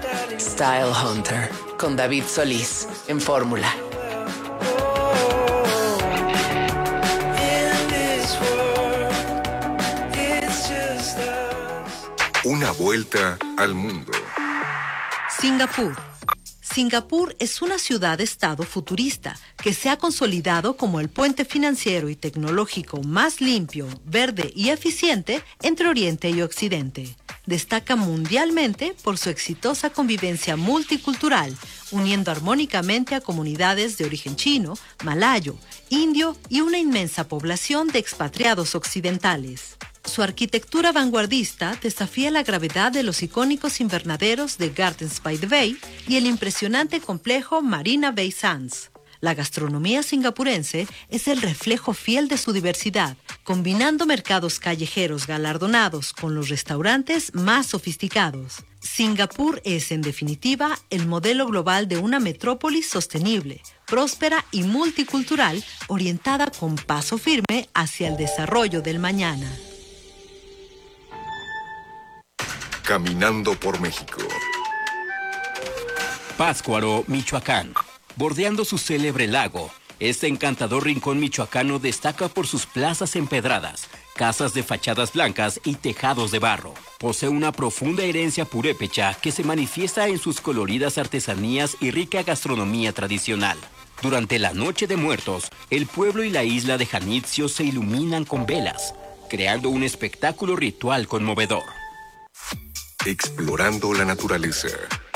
Style Hunter, con David Solís, en Fórmula. Una vuelta al mundo. Singapur. Singapur es una ciudad-estado futurista que se ha consolidado como el puente financiero y tecnológico más limpio, verde y eficiente entre Oriente y Occidente. Destaca mundialmente por su exitosa convivencia multicultural, uniendo armónicamente a comunidades de origen chino, malayo, indio y una inmensa población de expatriados occidentales. Su arquitectura vanguardista desafía la gravedad de los icónicos invernaderos de Gardens by the Bay y el impresionante complejo Marina Bay Sands. La gastronomía singapurense es el reflejo fiel de su diversidad, combinando mercados callejeros galardonados con los restaurantes más sofisticados. Singapur es, en definitiva, el modelo global de una metrópolis sostenible, próspera y multicultural, orientada con paso firme hacia el desarrollo del mañana. Caminando por México. Pátzcuaro, Michoacán. Bordeando su célebre lago, este encantador rincón michoacano destaca por sus plazas empedradas, casas de fachadas blancas y tejados de barro. Posee una profunda herencia purépecha que se manifiesta en sus coloridas artesanías y rica gastronomía tradicional. Durante la Noche de Muertos, el pueblo y la isla de Janitzio se iluminan con velas, creando un espectáculo ritual conmovedor. Explorando la naturaleza.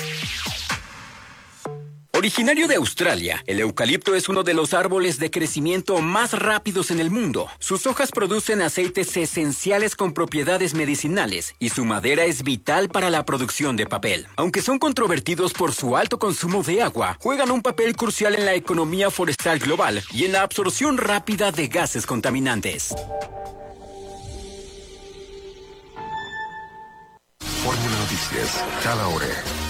Originario de Australia, el eucalipto es uno de los árboles de crecimiento más rápidos en el mundo. Sus hojas producen aceites esenciales con propiedades medicinales y su madera es vital para la producción de papel. Aunque son controvertidos por su alto consumo de agua, juegan un papel crucial en la economía forestal global y en la absorción rápida de gases contaminantes. Fórmula Noticias, cada hora.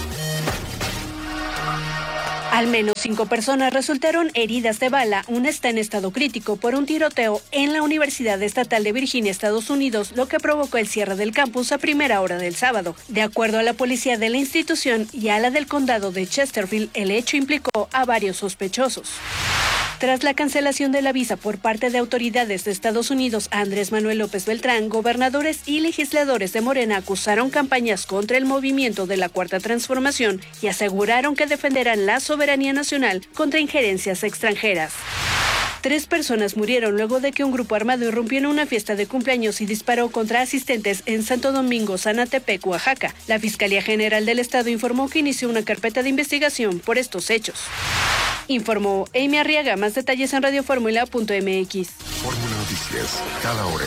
Al menos 5 personas resultaron heridas de bala, una está en estado crítico por un tiroteo en la Universidad Estatal de Virginia, Estados Unidos, lo que provocó el cierre del campus a primera hora del sábado. De acuerdo a la policía de la institución y a la del condado de Chesterfield, el hecho implicó a varios sospechosos. Tras la cancelación de la visa por parte de autoridades de Estados Unidos a Andrés Manuel López Beltrán, gobernadores y legisladores de Morena acusaron campañas contra el movimiento de la Cuarta Transformación y aseguraron que defenderán la soberanía nacional contra injerencias extranjeras. 3 personas murieron luego de que un grupo armado irrumpió en una fiesta de cumpleaños y disparó contra asistentes en Santo Domingo, Zanatepec, Oaxaca. La Fiscalía General del Estado informó que inició una carpeta de investigación por estos hechos. Informó Amy Arriaga. Más detalles en radioformula.mx. Fórmula Noticias, cada hora.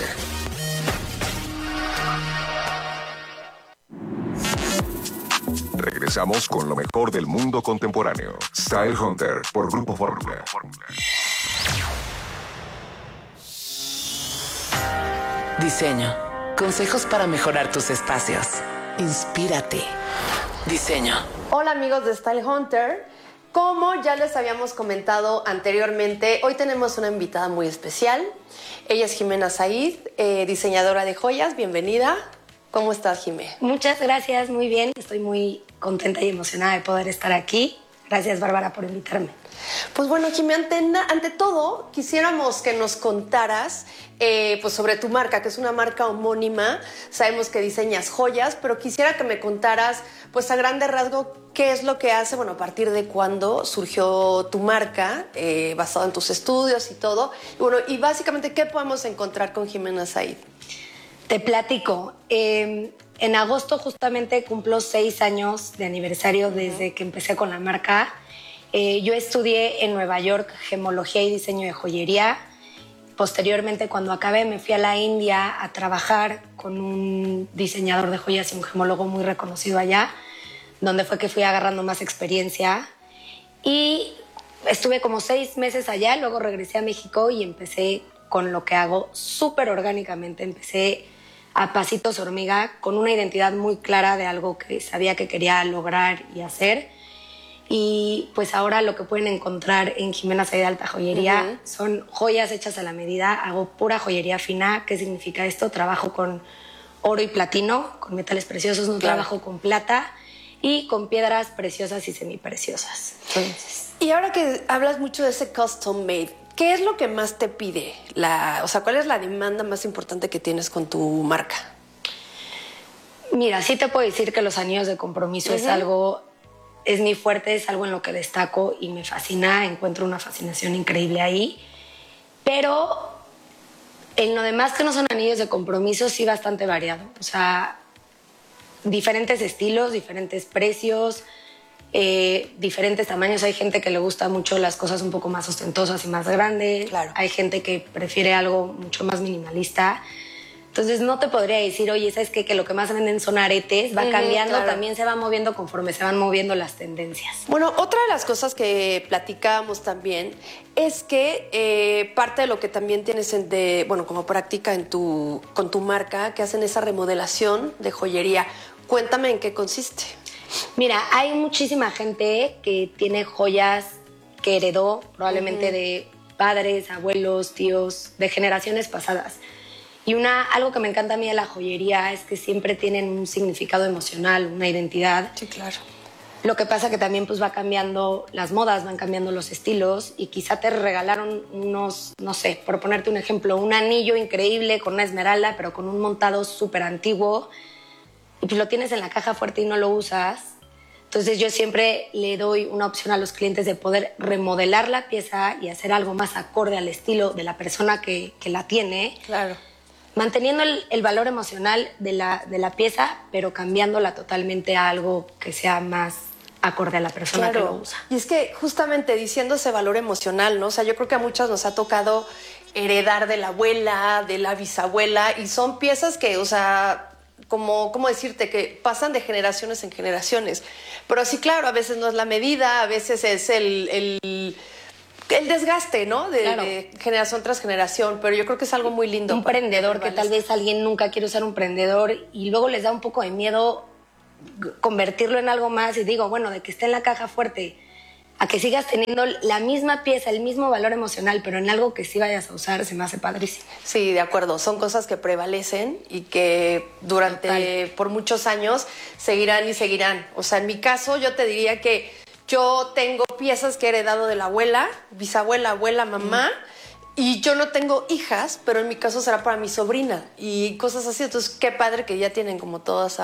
Regresamos con lo mejor del mundo contemporáneo. Style Hunter por Grupo Fórmula. Diseño. Consejos para mejorar tus espacios. Inspírate. Diseño. Hola amigos de Style Hunter. Como ya les habíamos comentado anteriormente, hoy tenemos una invitada muy especial. Ella es Jimena Said, diseñadora de joyas. Bienvenida. ¿Cómo estás, Jimé? Muchas gracias, muy bien. Estoy muy contenta y emocionada de poder estar aquí. Gracias, Bárbara, por invitarme. Pues bueno, Jimé, ante todo, quisiéramos que nos contaras pues sobre tu marca, que es una marca homónima. Sabemos que diseñas joyas, pero quisiera que me contaras, pues a grande rasgo, qué es lo que hace, bueno, a partir de cuándo surgió tu marca, basado en tus estudios y todo. Y bueno, y básicamente, ¿qué podemos encontrar con Jimena Said? Te platico. En agosto justamente cumplo 6 años de aniversario desde que empecé con la marca. Yo estudié en Nueva York gemología y diseño de joyería. Posteriormente, cuando acabé, me fui a la India a trabajar con un diseñador de joyas y un gemólogo muy reconocido allá, donde fue que fui agarrando más experiencia. Y estuve como 6 meses allá, luego regresé a México y empecé con lo que hago súper orgánicamente. Empecé a pasitos hormiga, con una identidad muy clara de algo que sabía que quería lograr y hacer. Y pues ahora lo que pueden encontrar en Jimena Said Alta Joyería son joyas hechas a la medida. Hago pura joyería fina. ¿Qué significa esto? Trabajo con oro y platino, con metales preciosos, no trabajo con plata. y con piedras preciosas y semipreciosas. Entonces, Y ahora que hablas mucho de ese custom made, ¿qué es lo que más te pide? O sea, ¿cuál es la demanda más importante que tienes con tu marca? mira, sí te puedo decir que los anillos de compromiso es mi fuerte, es algo en lo que destaco y me fascina, encuentro una fascinación increíble ahí, pero en lo demás que no son anillos de compromiso sí bastante variado, o sea, diferentes estilos, diferentes precios, diferentes tamaños. Hay gente que le gusta mucho las cosas un poco más ostentosas y más grandes. Claro. Hay gente que prefiere algo mucho más minimalista. Entonces no te podría decir, oye, ¿sabes qué? Que lo que más venden son aretes. Va cambiando, claro. también se va moviendo conforme se van moviendo las tendencias. Bueno, otra de las cosas que platicábamos también es que parte de lo que también tienes como práctica con tu marca, que hacen esa remodelación de joyería. Cuéntame en qué consiste. Mira, hay muchísima gente que tiene joyas que heredó probablemente de padres, abuelos, tíos, de generaciones pasadas. Y algo que me encanta a mí de la joyería es que siempre tienen un significado emocional, una identidad. Sí, claro. Lo que pasa que también pues va cambiando las modas, van cambiando los estilos y quizá te regalaron unos, no sé, por ponerte un ejemplo, un anillo increíble con una esmeralda, pero con un montado súper antiguo y pues lo tienes en la caja fuerte y no lo usas. Entonces yo siempre le doy una opción a los clientes de poder remodelar la pieza y hacer algo más acorde al estilo de la persona que la tiene. Claro. Manteniendo el valor emocional de la pieza, pero cambiándola totalmente a algo que sea más acorde a la persona que lo usa. Y es que justamente diciendo ese valor emocional, ¿no? O sea, yo creo que a muchas nos ha tocado heredar de la abuela, de la bisabuela, y son piezas que, o sea, ¿cómo decirte? Que pasan de generaciones en generaciones. Pero sí, claro, a veces no es la medida, a veces es el desgaste, ¿no? De generación tras generación, pero yo creo que es algo muy lindo. Un prendedor que tal vez alguien nunca quiere usar un prendedor y luego les da un poco de miedo convertirlo en algo más y digo, bueno, de que esté en la caja fuerte a que sigas teniendo la misma pieza, el mismo valor emocional, pero en algo que sí vayas a usar, se me hace padrísimo. Sí, de acuerdo. Son cosas que prevalecen y que por muchos años seguirán y seguirán. O sea, en mi caso yo te diría que yo tengo piezas que he heredado de la abuela, bisabuela, abuela, mamá, y yo no tengo hijas, pero en mi caso será para mi sobrina y cosas así. Entonces, qué padre que ya tienen como todas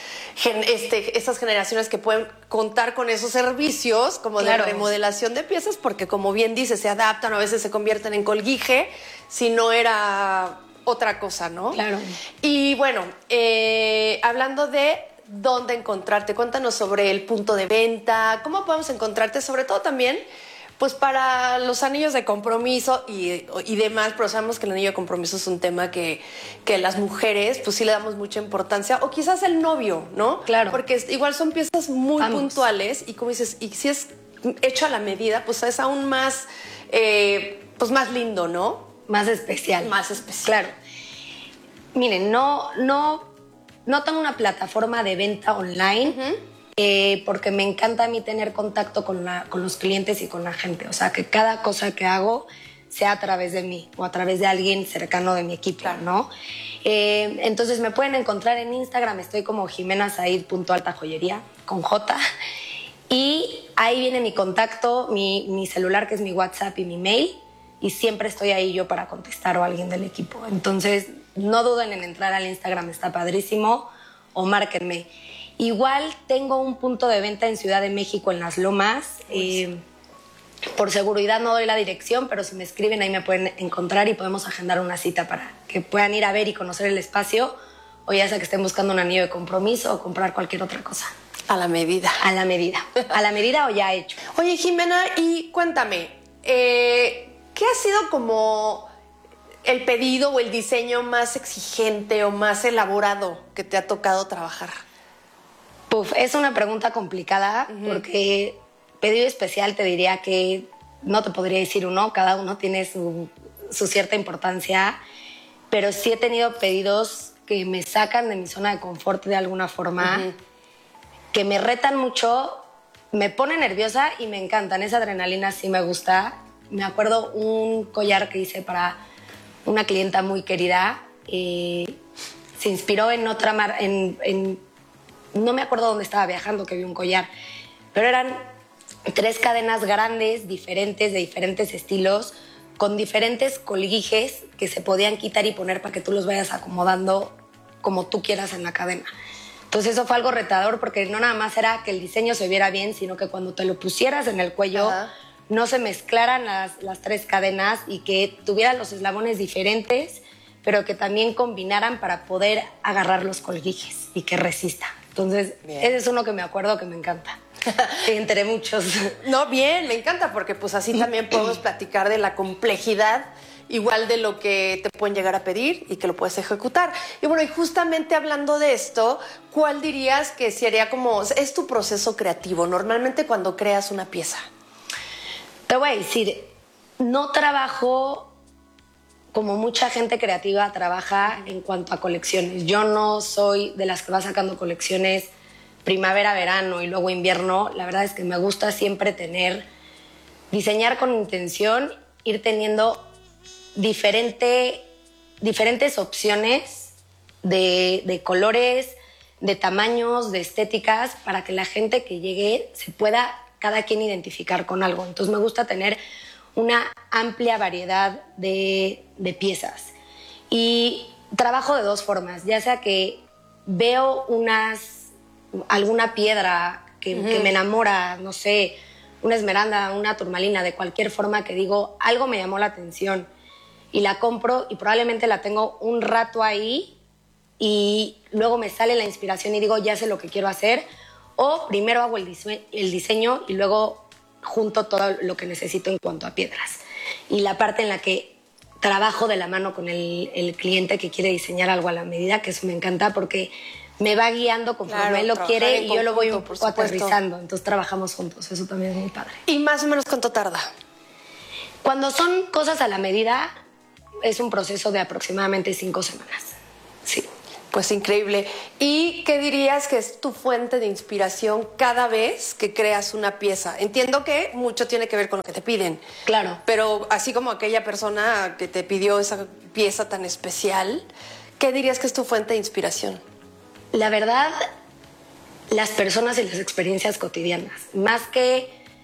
esas generaciones que pueden contar con esos servicios como de remodelación de piezas, porque como bien dices, se adaptan, a veces se convierten en colguije, si no era otra cosa, ¿no? Claro. Y bueno, hablando de dónde encontrarte, cuéntanos sobre el punto de venta, cómo podemos encontrarte, sobre todo también pues para los anillos de compromiso y demás, pero sabemos que el anillo de compromiso es un tema que las mujeres pues sí le damos mucha importancia, o quizás el novio, ¿no? Claro. Porque igual son piezas muy puntuales y como dices, y si es hecho a la medida, pues es aún más, pues más lindo, ¿no? Más especial. Más especial. Claro. Miren, no tengo una plataforma de venta online. Porque me encanta a mí tener contacto con los clientes y con la gente. O sea, que cada cosa que hago sea a través de mí o a través de alguien cercano de mi equipo, ¿no? Entonces me pueden encontrar en Instagram. Estoy como jimenasaid.altajoyería con J. Y ahí viene mi contacto, mi celular, que es mi WhatsApp, y mi mail. Y siempre estoy ahí yo para contestar o alguien del equipo. Entonces no duden en entrar al Instagram, está padrísimo, o márquenme. Igual tengo un punto de venta en Ciudad de México, en Las Lomas. Por seguridad no doy la dirección, pero si me escriben ahí me pueden encontrar y podemos agendar una cita para que puedan ir a ver y conocer el espacio, o ya sea que estén buscando un anillo de compromiso o comprar cualquier otra cosa. A la medida. A la medida. A la medida o ya hecho. Oye, Jimena, y cuéntame, ¿qué ha sido como el pedido o el diseño más exigente o más elaborado que te ha tocado trabajar? Es una pregunta complicada porque pedido especial te diría que no te podría decir uno, cada uno tiene su cierta importancia, pero sí he tenido pedidos que me sacan de mi zona de confort de alguna forma, que me retan mucho, me pone nerviosa y me encantan, esa adrenalina sí me gusta. Me acuerdo un collar que hice para una clienta muy querida, se inspiró en otra no me acuerdo dónde estaba viajando, que vi un collar, pero eran 3 cadenas grandes, diferentes, de diferentes estilos, con diferentes colguijes que se podían quitar y poner para que tú los vayas acomodando como tú quieras en la cadena. Entonces eso fue algo retador porque no nada más era que el diseño se viera bien, sino que cuando te lo pusieras en el cuello no se mezclaran las 3 cadenas y que tuvieran los eslabones diferentes, pero que también combinaran para poder agarrar los colguijes y que resista. Entonces, ese es uno que me acuerdo que me encanta. Entre muchos. No, bien, me encanta porque pues así también podemos platicar de la complejidad, igual de lo que te pueden llegar a pedir y que lo puedes ejecutar. Y bueno, y justamente hablando de esto, ¿cuál dirías que sería como, es tu proceso creativo normalmente cuando creas una pieza? Te voy a decir, no trabajo como mucha gente creativa trabaja en cuanto a colecciones. Yo no soy de las que va sacando colecciones primavera, verano y luego invierno. La verdad es que me gusta siempre diseñar con intención, ir teniendo diferentes opciones de colores, de tamaños, de estéticas, para que la gente que llegue se pueda cada quien identificar con algo. Entonces me gusta tener una amplia variedad de piezas. Y trabajo de 2 formas, ya sea que veo alguna piedra que me enamora, no sé, una esmeralda, una turmalina, de cualquier forma que digo, algo me llamó la atención y la compro y probablemente la tengo un rato ahí y luego me sale la inspiración y digo, ya sé lo que quiero hacer, o primero hago el diseño y luego junto todo lo que necesito en cuanto a piedras. Y la parte en la que trabajo de la mano con el cliente que quiere diseñar algo a la medida, que eso me encanta porque me va guiando conforme él lo quiere y yo lo voy un poco aterrizando. Entonces trabajamos juntos, eso también es muy padre. ¿Y más o menos cuánto tarda? Cuando son cosas a la medida, es un proceso de aproximadamente 5 semanas. Sí. Pues increíble. ¿Y qué dirías que es tu fuente de inspiración cada vez que creas una pieza? Entiendo que mucho tiene que ver con lo que te piden. Claro. Pero así como aquella persona que te pidió esa pieza tan especial, ¿qué dirías que es tu fuente de inspiración? La verdad, las personas y las experiencias cotidianas. Más que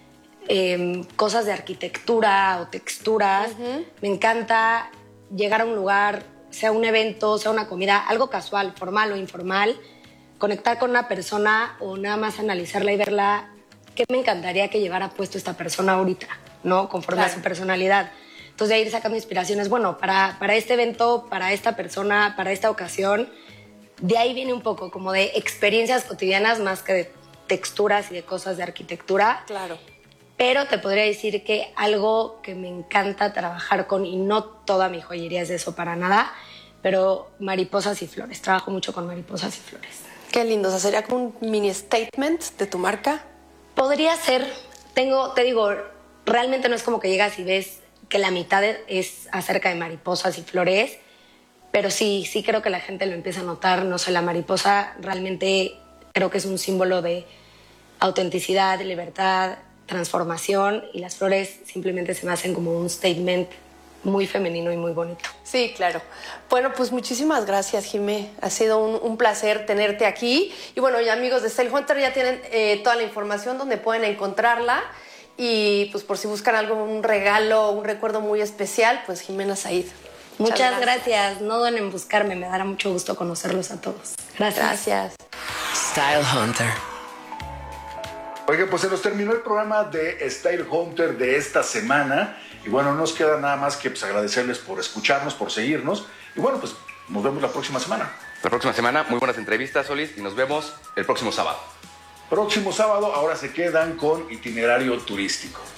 cosas de arquitectura o texturas, me encanta llegar a un lugar, sea un evento, sea una comida, algo casual, formal o informal, conectar con una persona o nada más analizarla y verla, ¿qué me encantaría que llevara puesto esta persona ahorita? ¿No? Conforme a su personalidad. Entonces, de ahí ir sacando inspiraciones, bueno, para este evento, para esta persona, para esta ocasión, de ahí viene un poco como de experiencias cotidianas más que de texturas y de cosas de arquitectura. Claro. Pero te podría decir que algo que me encanta trabajar con, y no toda mi joyería es de eso para nada, pero mariposas y flores. Trabajo mucho con mariposas y flores. Qué lindo. O sea, ¿sería como un mini statement de tu marca? Podría ser. Te digo, realmente no es como que llegas y ves que la mitad es acerca de mariposas y flores, pero sí creo que la gente lo empieza a notar. No sé, la mariposa realmente creo que es un símbolo de autenticidad, de libertad, transformación, y las flores simplemente se me hacen como un statement muy femenino y muy bonito. Sí, claro. Bueno, pues muchísimas gracias, Jimé. Ha sido un placer tenerte aquí. Y bueno, ya amigos de Style Hunter ya tienen toda la información donde pueden encontrarla. Y pues por si buscan algo, un regalo, un recuerdo muy especial, pues Jimena Said. Muchas gracias. No duden en buscarme, me dará mucho gusto conocerlos a todos. Gracias. Style Hunter. Oiga, pues se nos terminó el programa de Style Hunter de esta semana. Y bueno, no nos queda nada más que agradecerles por escucharnos, por seguirnos. Y bueno, pues nos vemos la próxima semana. La próxima semana, muy buenas entrevistas, Solís, y nos vemos el próximo sábado. Próximo sábado, ahora se quedan con itinerario turístico.